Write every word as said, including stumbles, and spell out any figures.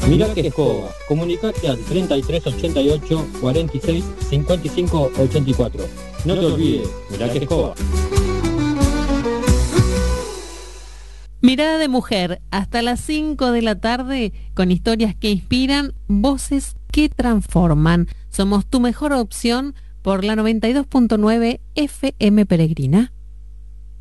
Mirá qué escoba. Comunicate al treinta y tres ochenta y ocho cuarenta y seis cincuenta y cinco ochenta y cuatro. No te olvides, mirá qué escoba. Mirada de mujer, hasta las cinco de la tarde, con historias que inspiran, voces que transforman. Somos tu mejor opción por la noventa y dos punto nueve F M Peregrina.